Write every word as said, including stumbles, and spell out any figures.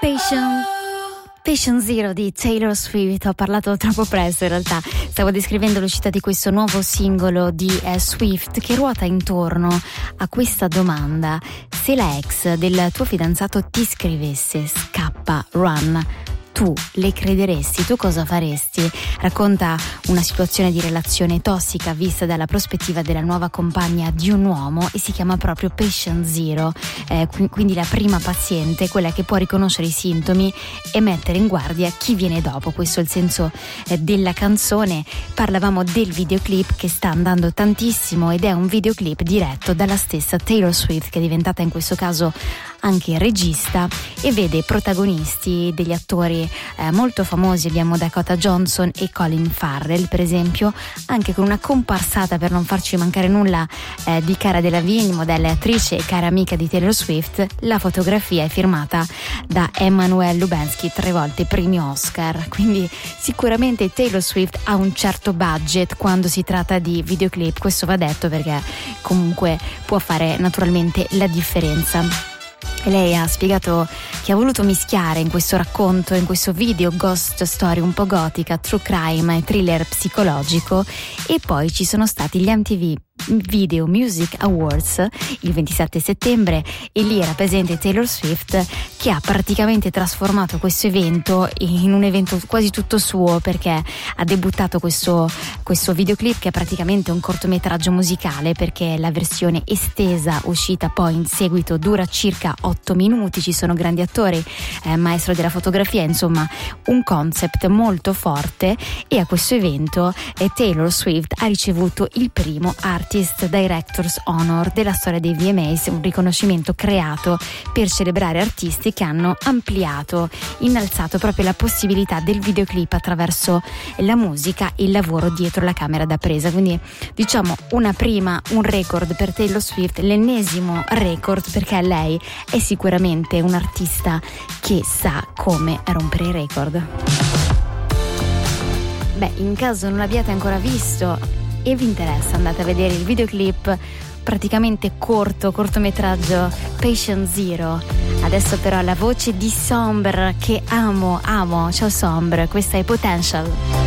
Patient Patient Zero di Taylor Swift. Ho parlato troppo presto in realtà, stavo descrivendo l'uscita di questo nuovo singolo di eh, Swift, che ruota intorno a questa domanda: se la ex del tuo fidanzato ti scrivesse scappa, run, tu le crederesti? Tu cosa faresti? Racconta una situazione di relazione tossica vista dalla prospettiva della nuova compagna di un uomo, e si chiama proprio Patient Zero, eh, quindi la prima paziente, quella che può riconoscere i sintomi e mettere in guardia chi viene dopo. Questo è il senso eh, della canzone. Parlavamo del videoclip che sta andando tantissimo, ed è un videoclip diretto dalla stessa Taylor Swift, che è diventata in questo caso anche regista, e vede protagonisti degli attori eh, molto famosi. Abbiamo Dakota Johnson e Colin Farrell, per esempio, anche con una comparsata, per non farci mancare nulla, eh, di Cara Delevingne, modella e attrice e cara amica di Taylor Swift. La fotografia è firmata da Emmanuel Lubensky, tre volte premio Oscar, quindi sicuramente Taylor Swift ha un certo budget quando si tratta di videoclip, questo va detto, perché comunque può fare naturalmente la differenza. E lei ha spiegato che ha voluto mischiare in questo racconto, in questo video ghost story un po' gotica, true crime e thriller psicologico. E poi ci sono stati gli M T V Video Music Awards il ventisette settembre, e lì era presente Taylor Swift, che ha praticamente trasformato questo evento in un evento quasi tutto suo, perché ha debuttato questo, questo videoclip che è praticamente un cortometraggio musicale, perché la versione estesa uscita poi in seguito dura circa otto minuti, ci sono grandi attori, eh, maestro della fotografia, insomma un concept molto forte. E a questo evento eh, Taylor Swift ha ricevuto il primo Artist Directors Honor della storia dei V M As, un riconoscimento creato per celebrare artisti che hanno ampliato, innalzato proprio la possibilità del videoclip attraverso la musica e il lavoro dietro la camera da presa. Quindi diciamo una prima, un record per Taylor Swift, l'ennesimo record, perché lei è sicuramente un artista che sa come rompere i record. Beh, in caso non l'abbiate ancora visto e vi interessa, andate a vedere il videoclip praticamente corto, cortometraggio Patient Zero. Adesso però la voce di Sombre, che amo, amo. Ciao Sombre, questa è Potential.